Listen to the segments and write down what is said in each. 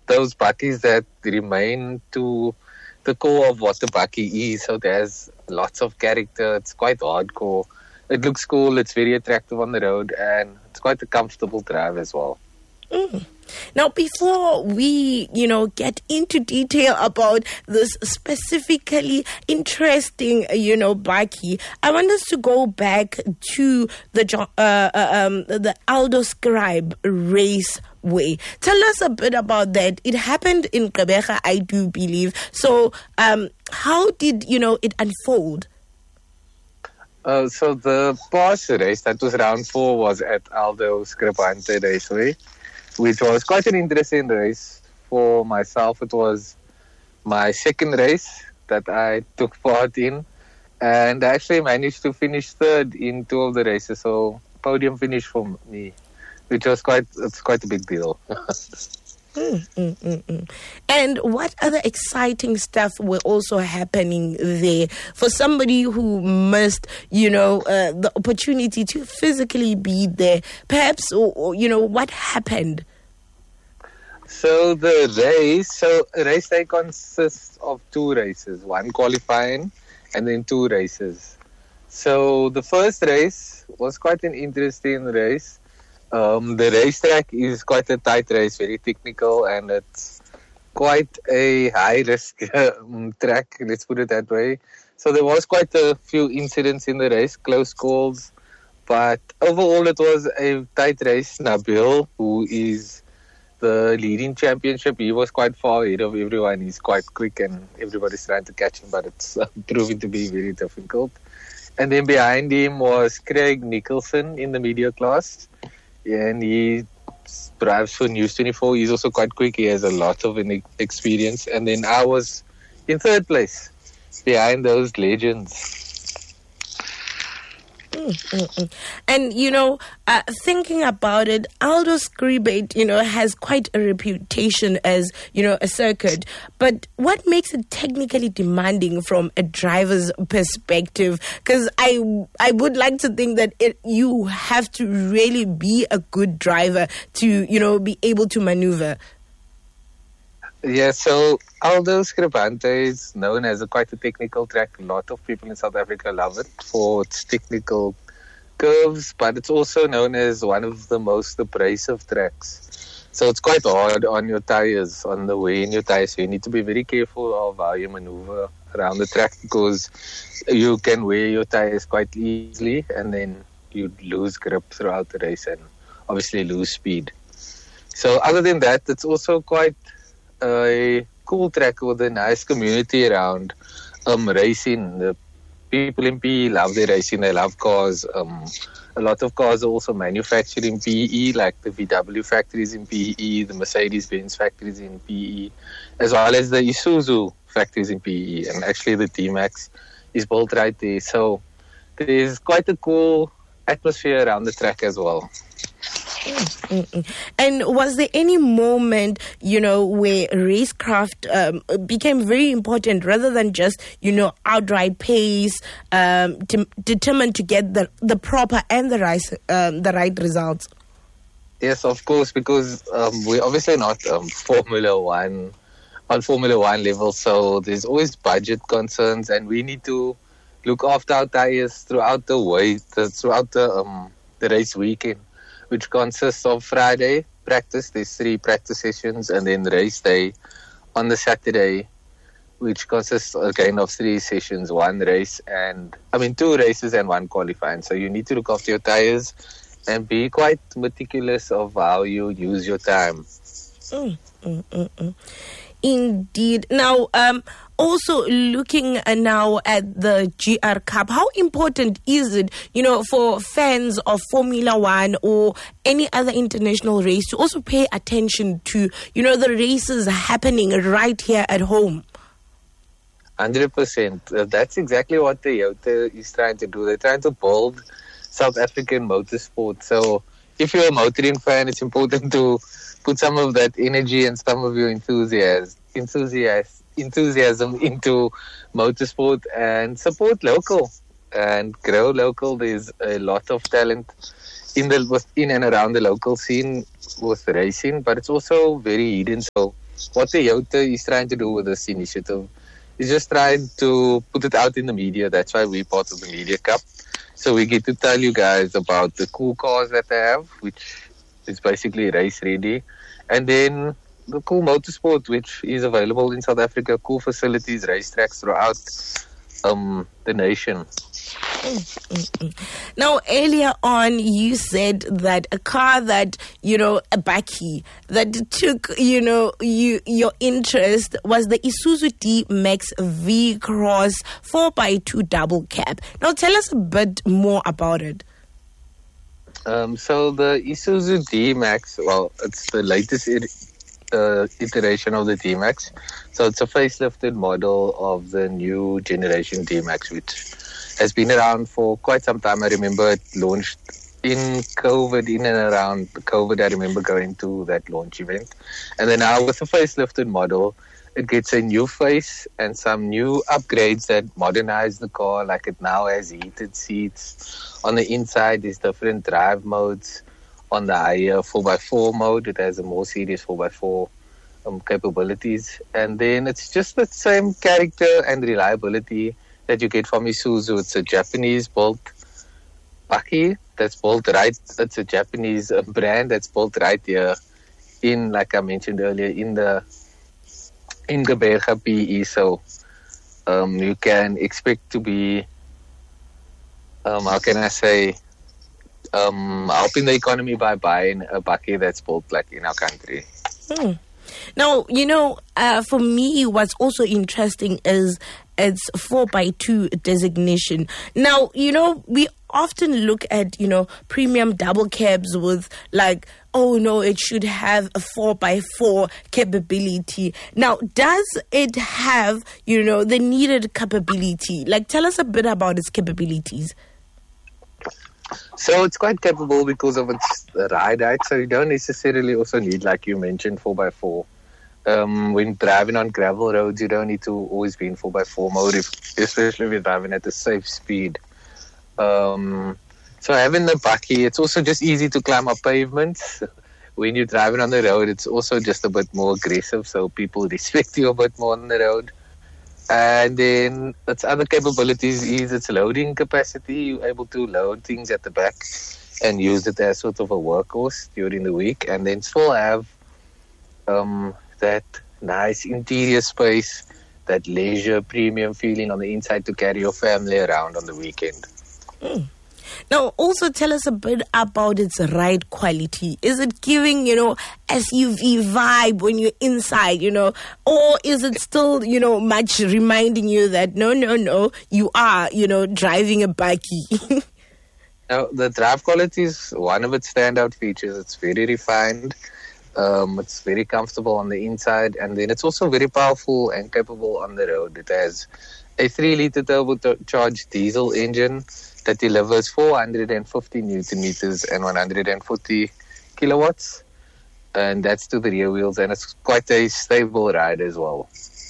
those bakkies that remain to the core of what the bakkie is. So there's lots of character. It's quite hardcore. It looks cool. It's very attractive on the road, and it's quite a comfortable drive as well. Now, before we, get into detail about this specifically interesting, bakkie, I want us to go back to the Aldo Scribe Raceway. Tell us a bit about that. It happened in Gqeberha, I do believe. So, how did, it unfold? So the past race, that was round 4, was at Aldo Scribante Raceway, which was quite an interesting race for myself. It was my second race that I took part in, and I actually managed to finish third in 2 of the races, so podium finish for me, which was quite a big deal. And what other exciting stuff were also happening there for somebody who missed, the opportunity to physically be there? Perhaps, what happened? So a race day consists of 2 races, 1 qualifying and then 2 races. So the first race was quite an interesting race. The racetrack is quite a tight race, very technical, and it's quite a high-risk track, let's put it that way. So there was quite a few incidents in the race, close calls, but overall it was a tight race. Nabil, who is the leading championship, he was quite far ahead of everyone. He's quite quick and everybody's trying to catch him, but it's proving to be very difficult. And then behind him was Craig Nicholson in the media class. And he drives for News 24. He's also quite quick. He has a lot of experience. And then I was in third place behind those legends. And, thinking about it, Aldo Scribe, has quite a reputation as, a circuit. But what makes it technically demanding from a driver's perspective? Because I would like to think that you have to really be a good driver to, be able to maneuver. Yeah, so Aldo Scribante is known as quite a technical track. A lot of people in South Africa love it for its technical curves, but it's also known as one of the most abrasive tracks. So it's quite hard on your tires, on the wear in your tires. So you need to be very careful of how you maneuver around the track, because you can wear your tires quite easily and then you lose grip throughout the race and obviously lose speed. So other than that, it's also quite a cool track with a nice community around racing. The people in PE love their racing. They love cars. A lot of cars are also manufactured in PE, like the VW factories in PE, the Mercedes-Benz factories in PE, as well as the Isuzu factories in PE. And actually the D-Max is built right there. So there's quite a cool atmosphere around the track as well. And was there any moment, where racecraft became very important rather than just, outright pace, determined to get the proper and the right results? Yes, of course, because we're obviously not Formula One level, so there's always budget concerns, and we need to look after our tires throughout the race weekend, which consists of Friday practice. There's 3 practice sessions, and then race day on the Saturday, which consists again of 3 sessions, 2 races and 1 qualifying. So you need to look after your tires and be quite meticulous of how you use your time. Indeed. Now, also looking now at the GR Cup, how important is it, for fans of Formula One or any other international race to also pay attention to, the races happening right here at home? 100%. That's exactly what Toyota is trying to do. They're trying to build South African motorsport. So if you're a motoring fan, it's important to put some of that energy and some of your enthusiasm into motorsport and support local and grow local. There's a lot of talent in and around the local scene with racing, but it's also very hidden. So what Toyota is trying to do with this initiative is just trying to put it out in the media. That's why we're part of the Media Cup. So we get to tell you guys about the cool cars that they have, which is basically race ready. And then the cool motorsport, which is available in South Africa, cool facilities, racetracks throughout the nation. Now, earlier on, you said that a car that, a bakkie that took, your interest was the Isuzu D-Max V-Cross 4x2 double cab. Now, tell us a bit more about it. So the Isuzu D-Max, well, it's the latest iteration of the D-Max. So it's a facelifted model of the new generation D-Max, which has been around for quite some time. I remember it launched in and around COVID. I remember going to that launch event. And then now with the facelifted model, it gets a new face and some new upgrades that modernize the car. Like it now has heated seats. On the inside, there's different drive modes. On the higher 4x4 mode, it has a more serious 4x4 capabilities. And then it's just the same character and reliability that you get from Isuzu. It's a Japanese-built bakkie that's built right. It's a Japanese brand that's built right here in, like I mentioned earlier, in Gqeberha PE. So you can expect to be, how can I say, helping the economy by buying a bakkie that's built like in our country. Now, for me, what's also interesting is its 4x2 designation. Now, we often look at, premium double cabs with like, oh no, it should have a 4x4 capability. Now, does it have, the needed capability? Like, tell us a bit about its capabilities. So it's quite capable because of its ride height. So you don't necessarily also need, like you mentioned, 4x4. When driving on gravel roads, you don't need to always be in 4x4 mode, especially if you're driving at a safe speed. So having the bakkie, it's also just easy to climb up pavements. When you're driving on the road, it's also just a bit more aggressive, so people respect you a bit more on the road. And then its other capabilities is its loading capacity. You're able to load things at the back and use it as sort of a workhorse during the week, and then still have that nice interior space, that leisure premium feeling on the inside to carry your family around on the weekend. Now, also tell us a bit about its ride quality. Is it giving, SUV vibe when you're inside, or is it still, much reminding you that no, you are, driving a bakkie? Now, the drive quality is one of its standout features. It's very refined. It's very comfortable on the inside, and then it's also very powerful and capable on the road. It has a 3-liter turbocharged diesel engine that delivers 450 Newton meters and 140 kilowatts, and that's to the rear wheels, and it's quite a stable ride as well.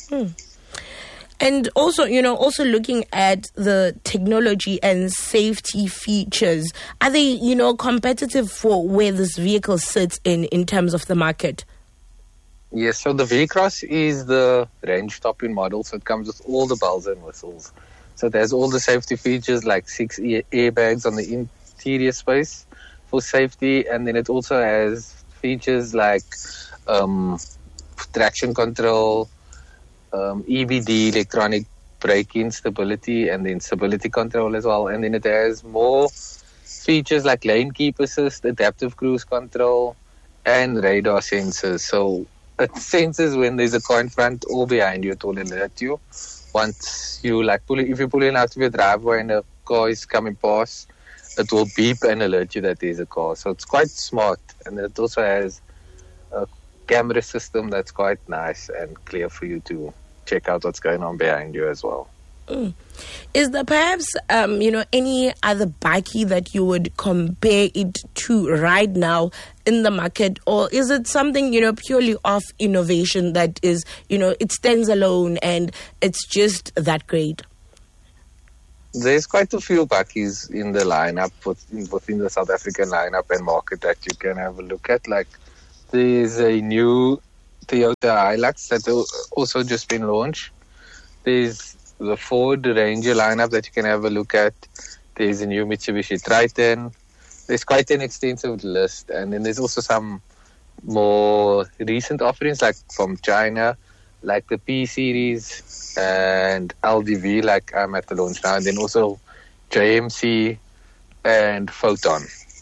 And also, also looking at the technology and safety features, are they, competitive for where this vehicle sits in terms of the market? Yes, so the V-Cross is the range-topping model, so it comes with all the bells and whistles. So there's all the safety features like 6 airbags on the interior space for safety, and then it also has features like traction control, EBD, electronic braking stability, and then stability control as well. And then it has more features like lane keep assist, adaptive cruise control, and radar sensors. So it senses when there's a car in front or behind you, it will alert you. Once you if you're pulling out of your driveway and a car is coming past, it will beep and alert you that there's a car. So it's quite smart, and it also has a camera system that's quite nice and clear for you to check out what's going on behind you as well. Is there perhaps, any other bakkie that you would compare it to right now in the market? Or is it something, purely of innovation that is, it stands alone and it's just that great? There's quite a few bakkies in the lineup, within the South African lineup and market that you can have a look at. Like, there's a new Toyota Hilux that have also just been launched. There's the Ford Ranger lineup that you can have a look at. There's a new Mitsubishi Triton. There's quite an extensive list. And then there's also some more recent offerings like from China, like the P series and LDV, like I'm at the launch now. And then also JMC and Photon.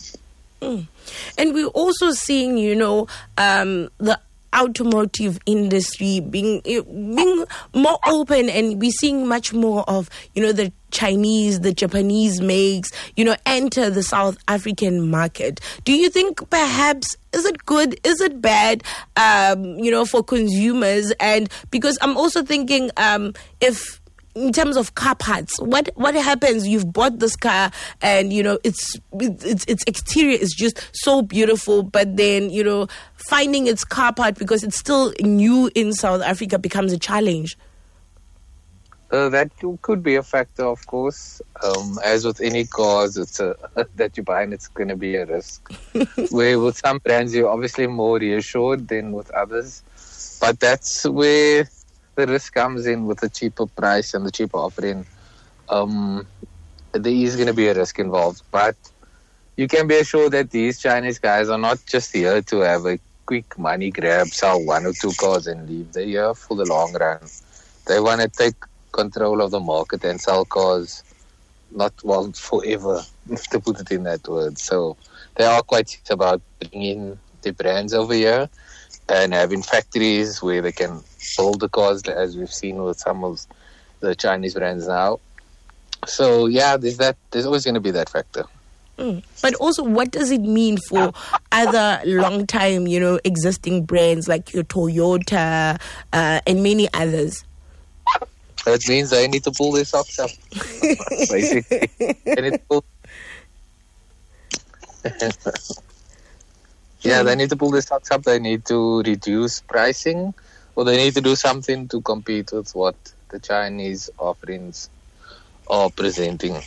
And we're also seeing, the automotive industry being more open, and we're seeing much more of, the Chinese, the Japanese makes, enter the South African market. Do you think perhaps, is it good, is it bad, for consumers? And because I'm also thinking, if in terms of car parts, what happens? You've bought this car, and its exterior is just so beautiful, but then finding its car part, because it's still new in South Africa, becomes a challenge. That could be a factor, of course. As with any cars, it's that you buy, and it's going to be a risk. Where with some brands, you're obviously more reassured than with others, but that's where the risk comes in with the cheaper price and the cheaper offering. There is going to be a risk involved, but you can be assured that these Chinese guys are not just here to have a quick money grab, sell one or two cars and leave. They're here for the long run. They want to take control of the market and sell cars, forever, to put it in that word. So they are quite serious about bringing the brands over here and having factories where they can build the cars, as we've seen with some of the Chinese brands now. So yeah, there's always going to be that factor. But also, what does it mean for other long-time, existing brands like your Toyota and many others? It means they need to pull their socks up, basically. They need to pull their socks up. They need to reduce pricing, or they need to do something to compete with what the Chinese offerings are presenting.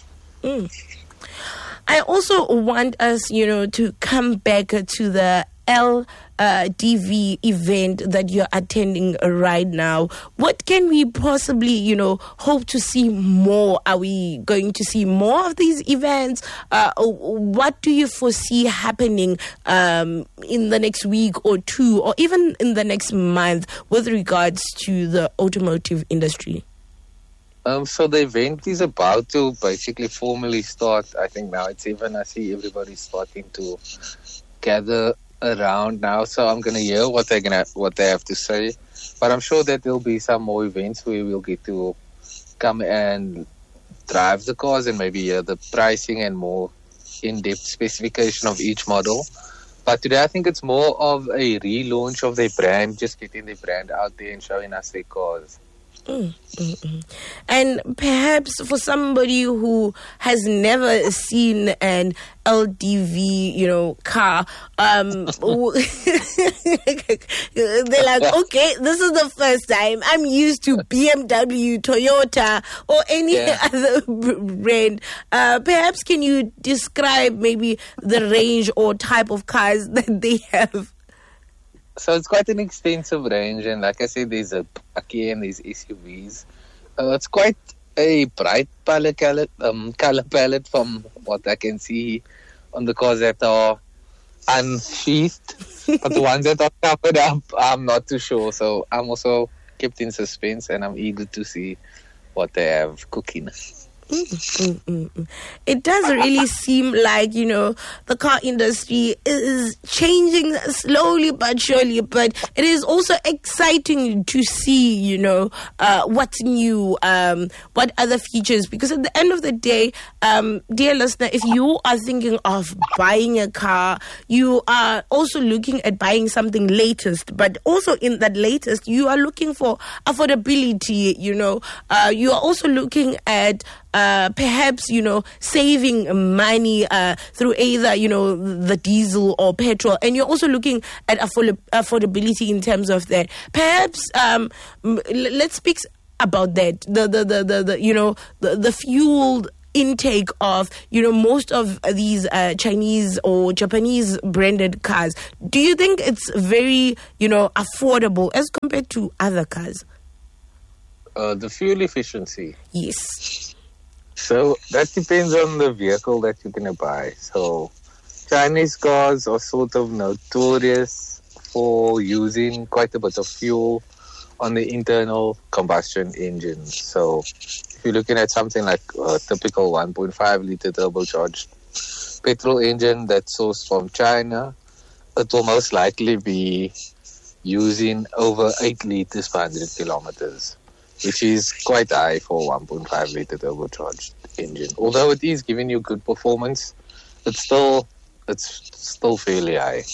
I also want us, to come back to the LDV event that you're attending right now. What can we possibly, hope to see more? Are we going to see more of these events? What do you foresee happening in the next week or two, or even in the next month with regards to the automotive industry? So the event is about to basically formally start. I think now it's even, I see everybody starting to gather around now. So I'm going to hear what they have to say. But I'm sure that there'll be some more events where we'll get to come and drive the cars and maybe hear the pricing and more in-depth specification of each model. But today I think it's more of a relaunch of their brand, just getting their brand out there and showing us their cars. And perhaps for somebody who has never seen an LDV, car, they're like, okay, this is the first time. I'm used to BMW, Toyota, or any other brand. Perhaps can you describe maybe the range or type of cars that they have? So it's quite an extensive range, and like I said, there's a bakkie and there's SUVs. It's quite a bright color palette from what I can see on the cars that are unsheathed. But the ones that are covered up, I'm not too sure. So I'm also kept in suspense, and I'm eager to see what they have cooking. It does really seem like, the car industry is changing slowly but surely, but it is also exciting to see, what's new, what other features, because at the end of the day, dear listener, if you are thinking of buying a car, you are also looking at buying something latest, but also in that latest, you are looking for affordability, you are also looking at perhaps, saving money through either, the diesel or petrol. And you're also looking at affordability in terms of that. Perhaps let's speak about that. The fuel intake of, most of these Chinese or Japanese branded cars, do you think it's very, affordable as compared to other cars? The fuel efficiency. Yes. So that depends on the vehicle that you're going to buy. So Chinese cars are sort of notorious for using quite a bit of fuel on the internal combustion engine. So if you're looking at something like a typical 1.5 liter turbocharged petrol engine that's sourced from China, it will most likely be using over 8 liters per 100 kilometers, which is quite high for a 1.5 liter turbocharged engine. Although it is giving you good performance, it's still fairly high.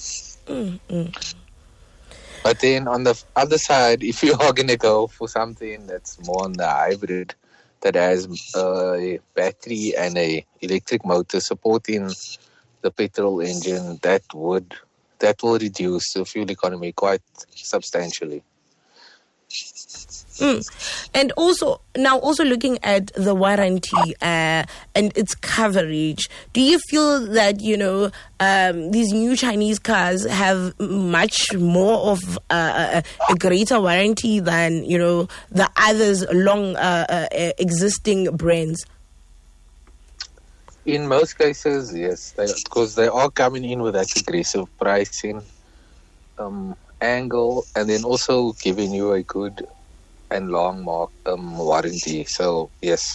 But then on the other side, if you are going to go for something that's more on the hybrid, that has a battery and a electric motor supporting the petrol engine, that will reduce the fuel economy quite substantially. And also looking at the warranty and its coverage, do you feel that these new Chinese cars have much more of a greater warranty than the others long existing brands? In most cases, yes, because they are coming in with that aggressive pricing angle, and then also giving you a good and long warranty. So yes.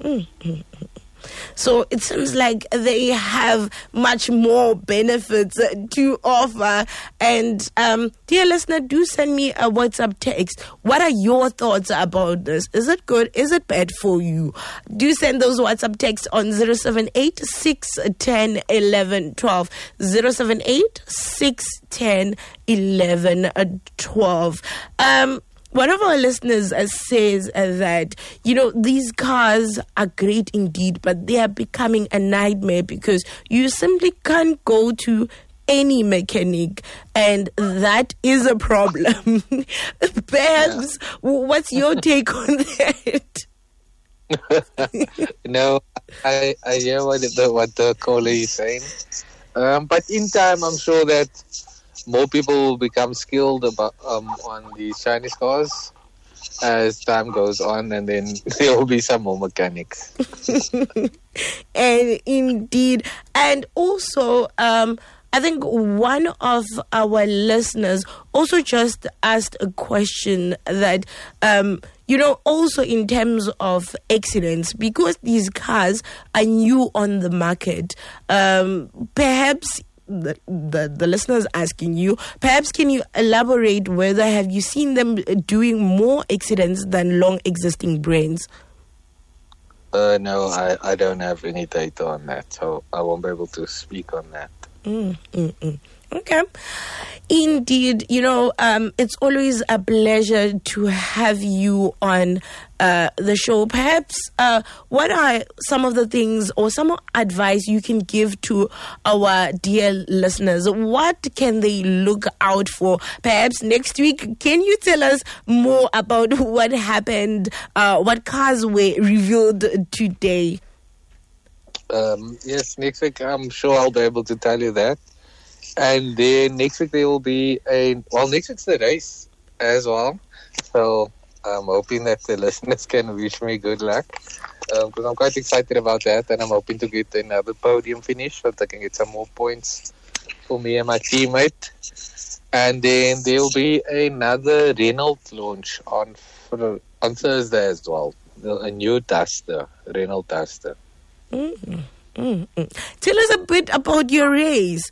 So it seems like they have much more benefits to offer. And dear listener, do send me a WhatsApp text. What are your thoughts about this? Is it good? Is it bad for you? Do send those WhatsApp texts on 078 610 11 12. 078 610 11 12. One of our listeners says that, these cars are great indeed, but they are becoming a nightmare because you simply can't go to any mechanic, and that is a problem. Perhaps, what's your take on that? No, I hear what the caller is saying. But in time, I'm sure that more people will become skilled about on these Chinese cars as time goes on, and then there will be some more mechanics. And indeed, and also, I think one of our listeners also just asked a question that, also in terms of accidents, because these cars are new on the market, perhaps the listeners asking you, perhaps can you elaborate whether have you seen them doing more accidents than long existing brands? No, I don't have any data on that, so I won't be able to speak on that. Okay. Indeed, it's always a pleasure to have you on the show. Perhaps, what are some of the things or some advice you can give to our dear listeners? What can they look out for? Perhaps next week, can you tell us more about what happened, what cars were revealed today? Yes, next week I'm sure I'll be able to tell you that. And then next week there will be next week's the race as well. So I'm hoping that the listeners can wish me good luck. Because I'm quite excited about that, and I'm hoping to get another podium finish so that I can get some more points for me and my teammate. And then there will be another Renault launch on Thursday as well. A new Duster, Renault Duster. Tell us a bit about your race.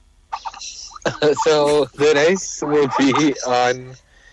So the race will be on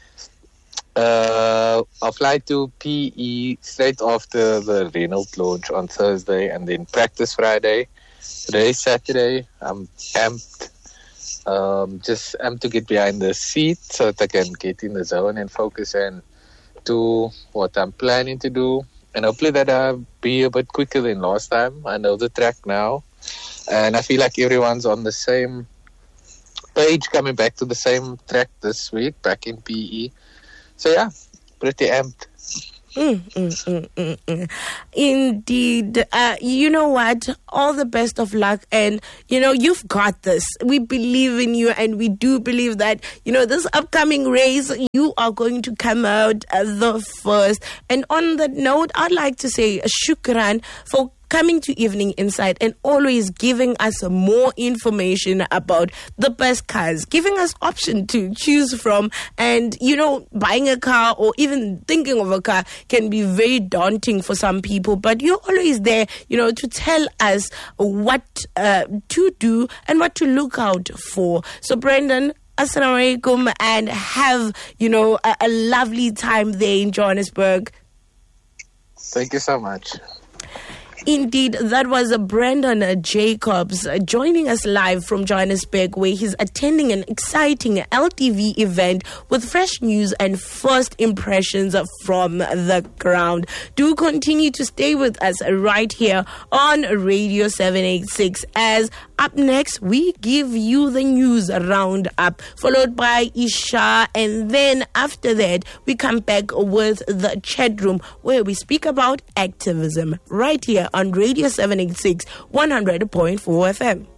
I'll fly to PE straight after the Renault launch on Thursday, and then practice Friday, race Saturday. I'm amped. Just amped to get behind the seat so that I can get in the zone and focus and do what I'm planning to do. And hopefully that I'll be a bit quicker than last time. I know the track now, and I feel like everyone's on the same page, coming back to the same track this week, back in PE. So yeah, pretty amped. Indeed. You know what? All the best of luck. And, you've got this. We believe in you, and we do believe that, this upcoming race, you are going to come out the first. And on that note, I'd like to say shukran for coming to Evening Insight and always giving us more information about the best cars, giving us option to choose from. And, buying a car or even thinking of a car can be very daunting for some people, but you're always there, to tell us what to do and what to look out for. So, Brendan, Assalamu alaikum, and have, a lovely time there in Johannesburg. Thank you so much. Indeed, that was Brendan Jacobs joining us live from Johannesburg, where he's attending an exciting LTV event with fresh news and first impressions from the ground. Do continue to stay with us right here on Radio 786, as up next we give you the news roundup, followed by Isha, and then after that we come back with the chat room, where we speak about activism right here on Radio 786 100.4 FM.